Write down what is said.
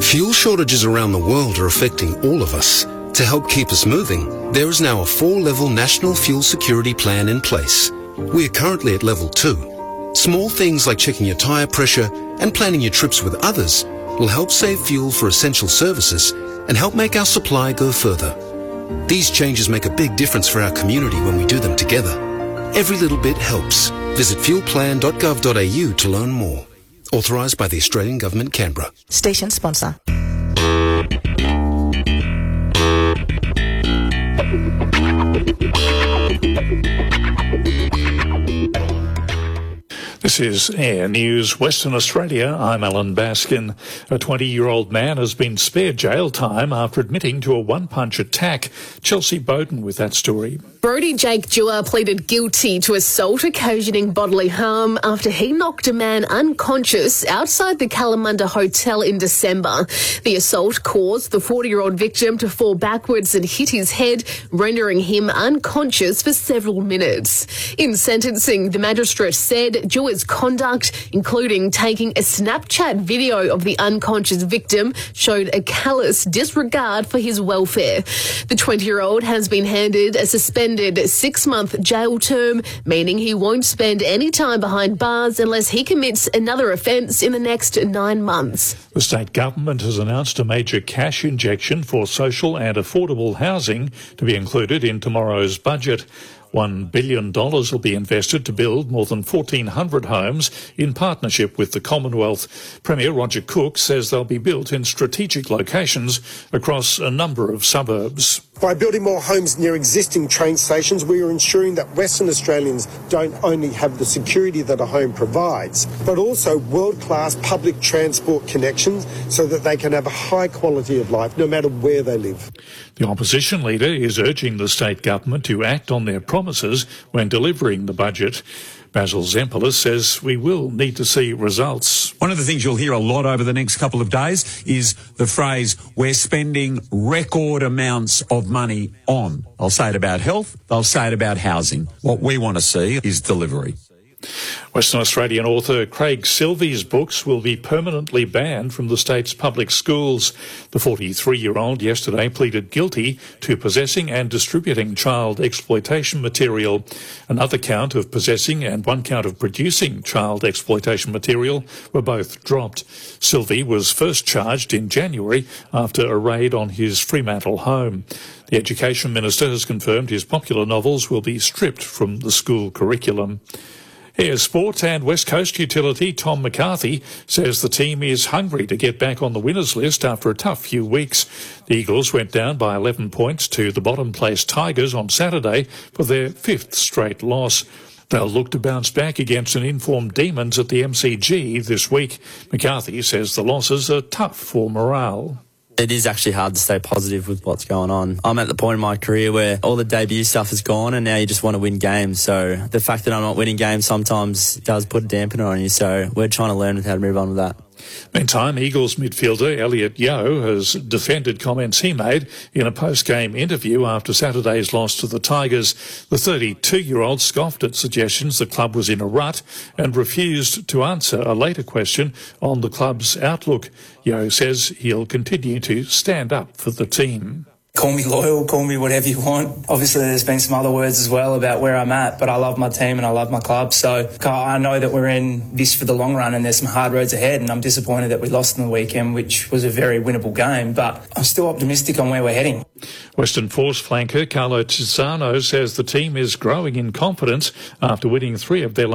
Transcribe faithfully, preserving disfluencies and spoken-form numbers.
Fuel shortages around the world are affecting all of us. To help keep us moving, there is now a four-level national fuel security plan in place. We are currently at level two. Small things like checking your tyre pressure and planning your trips with others will help save fuel for essential services and help make our supply go further. These changes make a big difference for our community when we do them together. Every little bit helps. Visit fuel plan dot gov dot a u to learn more. Authorised by the Australian Government, Canberra. Station sponsor. This is Air News Western Australia. I'm Alan Baskin. A twenty-year-old man has been spared jail time after admitting to a one-punch attack. Chelsea Bowden with that story. Brodie Jake Dewar pleaded guilty to assault occasioning bodily harm after he knocked a man unconscious outside the Kalamunda Hotel in December. The assault caused the forty-year-old victim to fall backwards and hit his head, rendering him unconscious for several minutes. In sentencing, the magistrate said Dewar's conduct, including taking a Snapchat video of the unconscious victim, showed a callous disregard for his welfare. The twenty-year-old has been handed a suspended six-month jail term, meaning he won't spend any time behind bars unless he commits another offence in the next nine months. The state government has announced a major cash injection for social and affordable housing to be included in tomorrow's budget. One billion dollars will be invested to build more than fourteen hundred homes in partnership with the Commonwealth. Premier Roger Cook says they'll be built in strategic locations across a number of suburbs. By building more homes near existing train stations, we are ensuring that Western Australians don't only have the security that a home provides, but also world-class public transport connections so that they can have a high quality of life no matter where they live. The opposition leader is urging the state government to act on their promises when delivering the budget. Basil Zempilas says we will need to see results. One of the things you'll hear a lot over the next couple of days is the phrase, we're spending record amounts of money on. I'll say it about health, they'll say it about housing. What we want to see is delivery. Western Australian author Craig Silvey's books will be permanently banned from the state's public schools. The forty-three-year-old yesterday pleaded guilty to possessing and distributing child exploitation material. Another count of possessing and one count of producing child exploitation material were both dropped. Silvey was first charged in January after a raid on his Fremantle home. The Education Minister has confirmed his popular novels will be stripped from the school curriculum. Air Sports and West Coast utility Tom McCarthy says the team is hungry to get back on the winners list after a tough few weeks. The Eagles went down by eleven points to the bottom-placed Tigers on Saturday for their fifth straight loss. They'll look to bounce back against an informed Demons at the M C G this week. McCarthy says the losses are tough for morale. It is actually hard to stay positive with what's going on. I'm at the point in my career where all the debut stuff is gone and now you just want to win games. So the fact that I'm not winning games sometimes does put a dampener on you. So we're trying to learn how to move on with that. Meantime, Eagles midfielder Elliot Yeo has defended comments he made in a post-game interview after Saturday's loss to the Tigers. The thirty-two-year-old scoffed at suggestions the club was in a rut and refused to answer a later question on the club's outlook. Yeo says he'll continue to stand up for the team. Call me loyal, call me whatever you want. Obviously, there's been some other words as well about where I'm at, but I love my team and I love my club. So I know that we're in this for the long run and there's some hard roads ahead, and I'm disappointed that we lost in the weekend, which was a very winnable game, but I'm still optimistic on where we're heading. Western Force flanker Carlo Tizzano says the team is growing in confidence after winning three of their